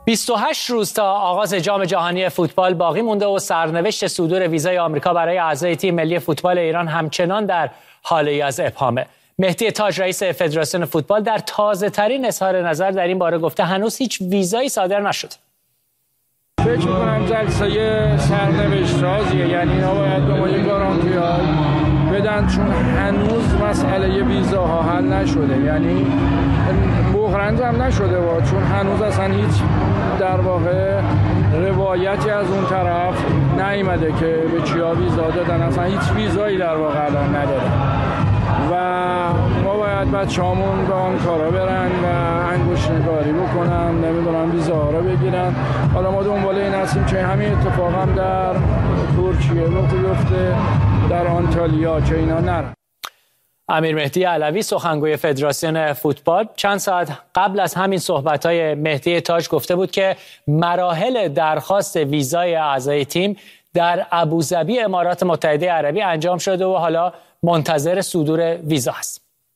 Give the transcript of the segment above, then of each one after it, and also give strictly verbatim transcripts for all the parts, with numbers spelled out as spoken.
بیست و هشت روز تا آغاز جام جهانی فوتبال باقی مونده و سرنوشت صدور ویزای آمریکا برای اعضای تیم ملی فوتبال ایران همچنان در حالی از ابهامه. مهدی تاج رئیس فدراسیون فوتبال در تازه ترین اظهار نظر در این باره گفته هنوز هیچ ویزایی صادر نشد. فکر می‌کنم جلسه سرنوشت سازیه، یعنی اینا باید به ما یه گارانتی بدن چون هنوز مسئله ویزاها حل نشده، یعنی بحران هم نشده و چون هنوز اصلا هیچ در واقع روایتی از اون طرف نیامده که به چیا ویزا دادن، اصلا هیچ ویزایی در واقع الان ندارن و ما باید بچه‌هامون به آن کارا برن و انگشت نگاری بکنن، نمیدونم ویزاها رو بگیرن. حالا ما دنبال این هستیم که همین اتفاق هم در ترکیه بیفته، در آنتالیا، که اینا نرن. امیر مهدی علوی سخنگوی فدراسیون فوتبال چند ساعت قبل از همین صحبت‌های مهدی تاج گفته بود که مراحل درخواست ویزای اعضای تیم در ابوظبی امارات متحده عربی انجام شده و حالا منتظر صدور ویزا است.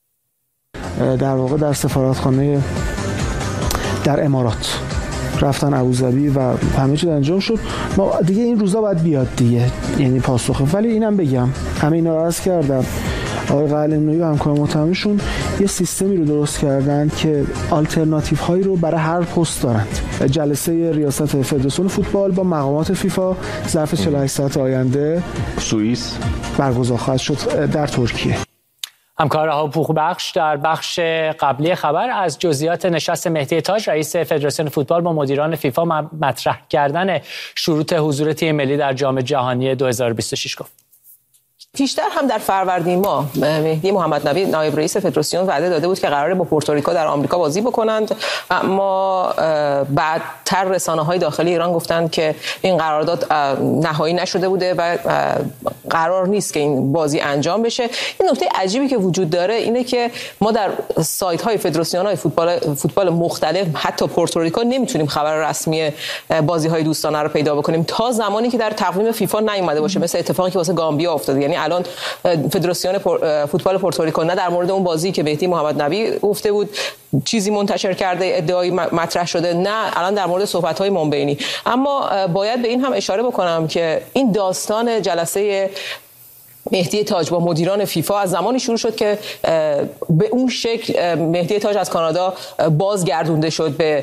در واقع در سفارتخانه در امارات رفتن ابوظبی و همه چیز انجام شد. ما دیگه این روزا باید بیاد دیگه، یعنی پاسخه. ولی اینم بگم، همه اینا رو عرض کردم، آقای قلعه‌نویی و همکار محترمشون یه سیستمی رو درست کردن که آلترناتیو هایی رو برای هر پست دارند. جلسه ریاست فدراسیون فوتبال با مقامات فیفا ظرف چهل و هشت ساعت آینده سوئیس برگزار خواهد شد در ترکیه. همکار رها پوخبخش در بخش قبلی خبر از جزئیات نشست مهدی تاج رئیس فدراسیون فوتبال با مدیران فیفا مطرح کردن شروط حضور تیم ملی در جام جهانی دو هزار و بیست و شش گفت. پیشتر هم در فروردین ماه مهدی محمد نبی نایب رئیس فدراسیون وعده داده بود که قراره با پورتوریکو در آمریکا بازی بکنند، اما بعدتر رسانه‌های داخلی ایران گفتند که این قرارداد نهایی نشده بوده و قرار نیست که این بازی انجام بشه. این نکته عجیبی که وجود داره اینه که ما در سایت‌های فدراسیون‌های فوتبال فوتبال مختلف حتی پورتوریکو نمیتونیم خبر رسمی بازی‌های دوستانه رو پیدا بکنیم تا زمانی که در تقویم فیفا نیومده باشه، مثل اتفاقی که واسه گامبیا افتاد. یعنی الان فدراسیون فوتبال پورتوریکو نه در مورد اون بازی که مهدی محمد نبی گفته بود چیزی منتشر کرده، ادعایی مطرح شده، نه الان در مورد صحبت‌های منبعینی. اما باید به این هم اشاره بکنم که این داستان جلسه مهدی تاج با مدیران فیفا از زمانی شروع شد که به اون شکل مهدی تاج از کانادا بازگردونده شد به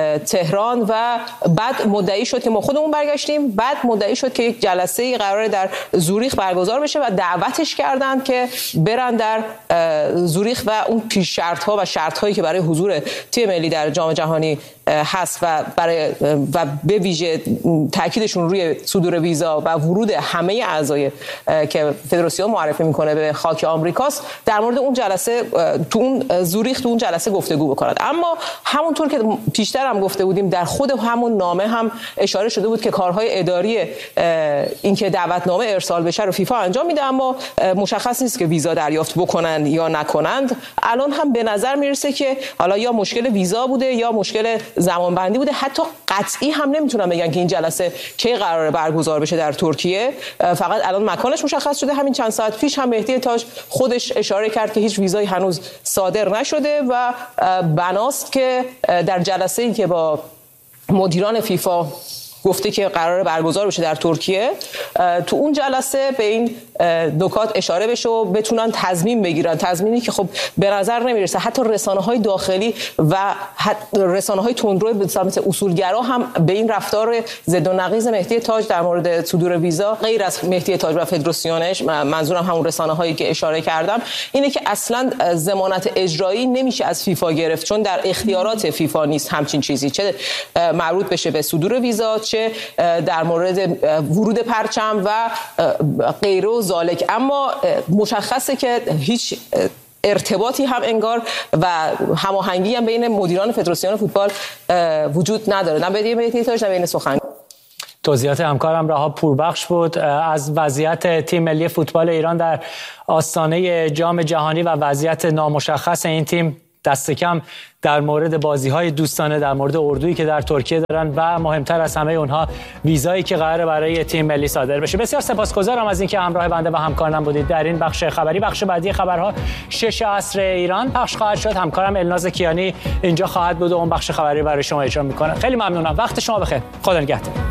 تهران و بعد مدعی شد که ما خودمون برگشتیم، بعد مدعی شد که یک جلسه قراره در زوریخ برگزار بشه و دعوتش کردند که برن در زوریخ و اون پیش شرط ها و شرط هایی که برای حضور تیم ملی در جام جهانی هست و برای و به ویژه تاکیدشون روی صدور ویزا و ورود همه اعضای که فدراسیون معرفی میکنه به خاک آمریکاست، در مورد اون جلسه تو اون زوریخ تو اون جلسه گفتگو بکنند. اما همونطور که پیشتر هم گفته بودیم در خود همون نامه هم اشاره شده بود که کارهای اداری اینکه دعوتنامه ارسال بشه رو فیفا انجام میده، اما مشخص نیست که ویزا دریافت بکنند یا نکنند. الان هم به نظر میرسه که حالا یا مشکل ویزا بوده یا مشکل زمانبندی بوده. حتی قطعی هم نمیتونن بگن که این جلسه کی قراره برگزار بشه در ترکیه، فقط الان مکانش مشخص شده. همین چند ساعت پیش هم مهدی تاج خودش اشاره کرد که هیچ ویزایی هنوز صادر نشده و بناست که در جلسه‌ای که با مدیران فیفا گفته که قراره برگزار بشه در ترکیه، تو اون جلسه به این نکات اشاره بشه و بتونن تضمین بگیرن، تضمینی که خب به نظر نمیرسه. حتی رسانه‌های داخلی و رسانه‌های تندرو مثل اصولگرا هم به این رفتار ضد و نقیض مهدی تاج در مورد صدور ویزا، غیر از مهدی تاج و فدراسیونش، منظورم همون رسانه‌هایی که اشاره کردم، اینه که اصلا ضمانت اجرایی نمیشه از فیفا گرفت، چون در اختیارات فیفا نیست همچین چیزی، چه مربوط بشه به صدور ویزا، چه در مورد ورود پرچم و غیره و ذالک. اما مشخصه که هیچ ارتباطی هم انگار و هماهنگی هم بین مدیران فدراسیون فوتبال وجود نداره، نه بین مهدی تاج نه بین سخنگوی. توضیحات همکارم رها پوربخش بود از وضعیت تیم ملی فوتبال ایران در آستانه جام جهانی و وضعیت نامشخص این تیم. دست کم در مورد بازی‌های دوستانه، در مورد اردویی که در ترکیه دارن و مهمتر از همه اونها ویزایی که قراره برای تیم ملی صادر بشه. بسیار سپاسگزارم از اینکه همراه بنده و همکارانم بودید در این بخش خبری. بخش بعدی خبرها شش عصر ایران پخش خواهد شد. همکارم الناز کیانی اینجا خواهد بود و اون بخش خبری برای شما اجرا میکنه. خیلی ممنونم. وقت شما بخیر. خدا نگهدار.